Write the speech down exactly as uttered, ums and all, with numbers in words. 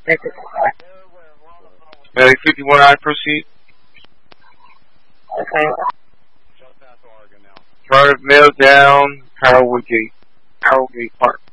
Medic fifty-one, I proceed. Okay. Drive mail down, Harold Gate, Harold Gate Park.